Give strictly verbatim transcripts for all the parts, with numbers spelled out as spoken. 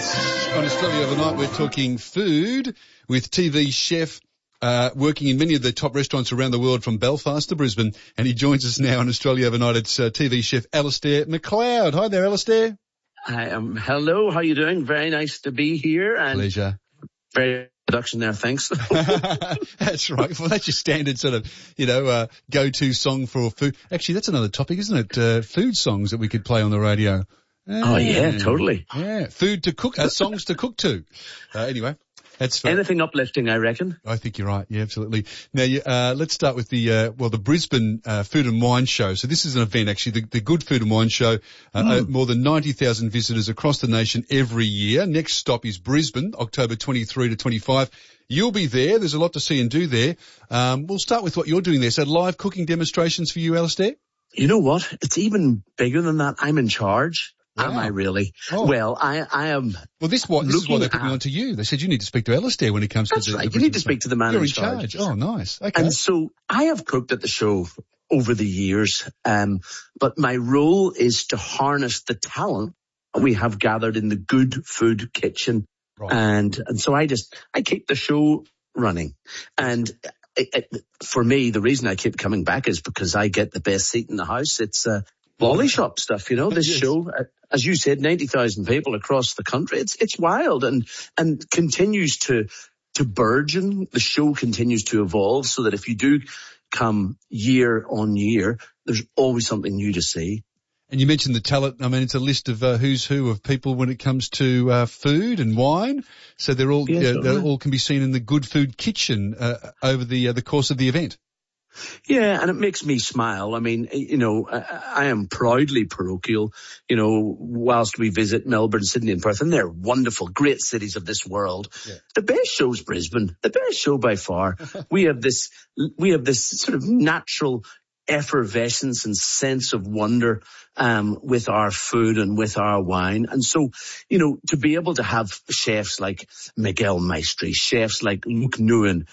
Yes, on Australia Overnight, we're talking food with T V chef uh, working in many of the top restaurants around the world from Belfast to Brisbane. And he joins us now on Australia Overnight. It's uh, T V chef Alastair McLeod. Hi there, Alastair. Hi, um, hello, how are you doing? Very nice to be here. And Pleasure. Very production there, thanks. That's right. Well, that's your standard sort of, you know, uh, go-to song for food. Actually, that's another topic, isn't it? Uh, food songs that we could play on the radio. Oh, yeah, totally. Yeah, food to cook, uh, songs to cook to. Uh, anyway, that's fun. Anything uplifting, I reckon. I think you're right. Yeah, absolutely. Now, uh, let's start with the, uh, well, the Brisbane uh, Food and Wine Show. So this is an event, actually, the, the Good Food and Wine Show. Uh, mm. uh, more than ninety thousand visitors across the nation every year. Next stop is Brisbane, October twenty-third to twenty-fifth. You'll be there. There's a lot to see and do there. Um, we'll start with what you're doing there. So live cooking demonstrations for you, Alastair? You know what? It's even bigger than that. I'm in charge. Wow. Am I really? Oh. Well, I, I am. Well, this, what, this is why they put at, me on to you. They said you need to speak to Alastair when it comes that's to the. That's right. The you need to speak to the man You're in in charge. charge. Oh, nice. Okay. And so I have cooked at the show over the years, um, but my role is to harness the talent we have gathered in the Good Food Kitchen, right. and and so I just I keep the show running, and. It, it, for me, the reason I keep coming back is because I get the best seat in the house. It's uh, lolly shop stuff, you know. This yes. show, uh, as you said, ninety thousand people across the country. It's it's wild and and continues to to burgeon. The show continues to evolve, so that if you do come year on year, there's always something new to see. And you mentioned the talent. I mean, it's a list of uh, who's who of people when it comes to uh, food and wine. So they're all yes, uh, they all can be seen in the Good Food Kitchen uh, over the uh, the course of the event. Yeah, and it makes me smile. I mean, you know, I, I am proudly parochial, you know, whilst we visit Melbourne, Sydney and Perth, and they're wonderful, great cities of this world. Yeah. The best show's Brisbane, the best show by far. we have this, we have this sort of natural effervescence and sense of wonder um with our food and with our wine. And so, you know, to be able to have chefs like Miguel Maestri, chefs like Luke Nguyen,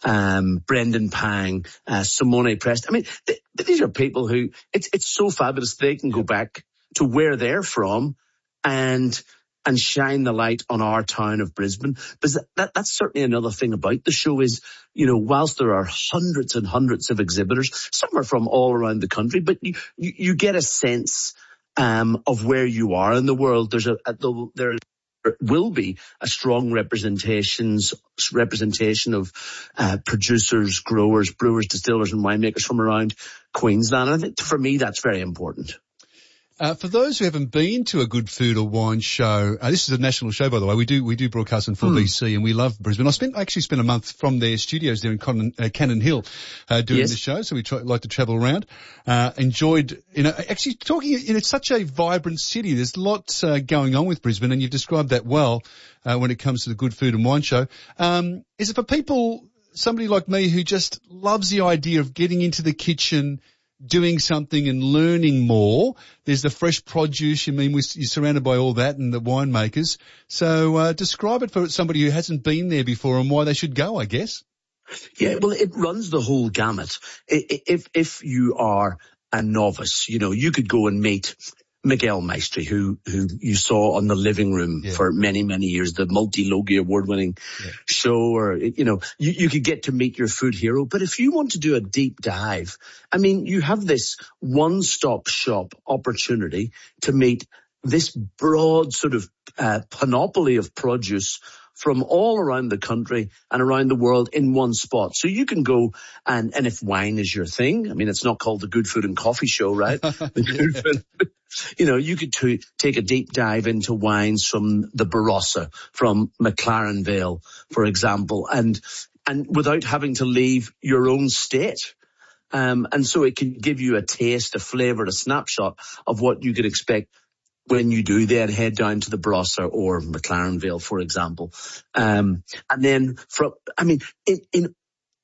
um Brendan Pang, uh, Simone Prest. I mean, th- these are people who it's it's so fabulous they can go back to where they're from and and shine the light on our town of Brisbane. Because that, that, that's certainly another thing about the show is, you know, whilst there are hundreds and hundreds of exhibitors, some are from all around the country, but you, you, you get a sense um, of where you are in the world. There's a, a there will be a strong representations representation of uh, producers, growers, brewers, distillers and winemakers from around Queensland. And I think for me that's very important. Uh, for those who haven't been to a Good Food or Wine Show, uh, this is a national show, by the way. We do we do broadcast on four B C, mm. and we love Brisbane. I spent I actually spent a month from their studios there in Con- uh, Cannon Hill uh, doing yes. the show, so we try, like to travel around. Uh, enjoyed, you know, actually talking. You know, it's such a vibrant city. There's lots uh, going on with Brisbane, and you've described that well uh, when it comes to the Good Food and Wine Show. Um, is it for people, somebody like me, who just loves the idea of getting into the kitchen, doing something and learning more? There's the fresh produce. You mean you're surrounded by all that and the winemakers. So uh, describe it for somebody who hasn't been there before and why they should go, I guess. Yeah, well, it runs the whole gamut. If if you are a novice, you know, you could go and meet Miguel Maestri, who who you saw on The Living Room yeah. for many, many years, the multi-Logie award-winning yeah. show, or, you know, you, you could get to meet your food hero. But if you want to do a deep dive, I mean, you have this one-stop shop opportunity to meet this broad sort of uh, panoply of produce from all around the country and around the world in one spot. So you can go and, and if wine is your thing, I mean, it's not called the Good Food and Coffee Show, right? The Good Food, you know, you could t- take a deep dive into wines from the Barossa, from McLaren Vale, for example, and, and without having to leave your own state. Um, and so it can give you a taste, a flavour, a snapshot of what you could expect when you do then head down to the Barossa or McLaren Vale, for example. Um, and then from, I mean, in, in